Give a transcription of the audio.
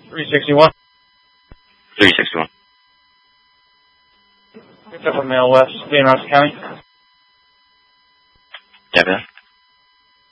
361. 361. Picked up a male west, Van Ross County. Yeah, man.